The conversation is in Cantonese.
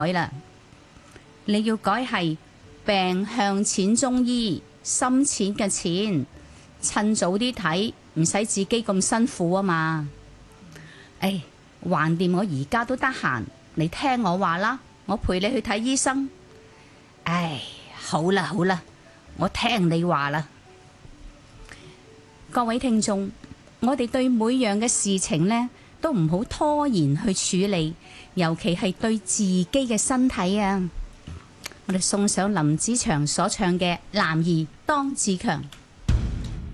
啦，你要改係病向淺中醫，深淺嘅淺，趁早啲睇，唔使自己咁辛苦啊嘛。誒，橫掂我而家都得閒，你聽我話啦，我陪你去睇醫生。唉，好啦好啦，我聽你話啦。各位聽眾，我哋對每樣嘅事情呢，都唔好拖延去處理，尤其係對自己嘅身體啊。我哋送上林子祥所唱嘅《男兒當自強》。